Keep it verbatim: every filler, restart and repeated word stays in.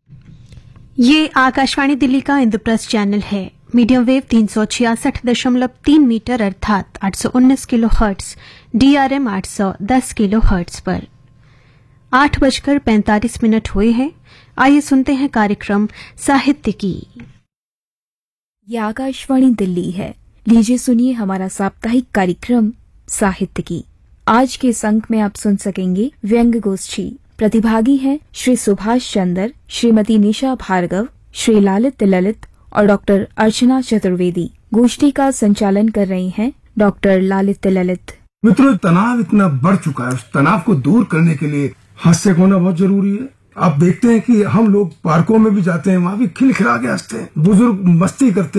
ये आकाशवाणी दिल्ली का इंद्रप्रस्थ चैनल है। मीडियम वेव तीन सौ छियासठ दशमलव तीन मीटर अर्थात आठ सौ उन्नीस किलो हर्ट्स, डीआरएम आठ सौ दस किलो हर्ट्स पर आठ बजकर पैंतालीस मिनट हुए हैं। आइए सुनते हैं कार्यक्रम साहित्य की। ये आकाशवाणी दिल्ली है। लीजिए सुनिए हमारा साप्ताहिक कार्यक्रम साहित्य की। आज के इस अंक में आप सुन सकेंगे व्यंग्य गोष्ठी। प्रतिभागी हैं श्री सुभाष चंद्र, श्रीमती निशा भार्गव, श्री लालित ललित और डॉक्टर अर्चना चतुर्वेदी। गोष्ठी का संचालन कर रही हैं डॉक्टर लालित ललित। मित्रों, तनाव इतना बढ़ चुका है, उस तनाव को दूर करने के लिए हास्य होना बहुत जरूरी है। आप देखते हैं कि हम लोग पार्कों में भी जाते हैं, वहाँ भी खिलखिला के हंसते हैं, बुजुर्ग मस्ती करते हैं।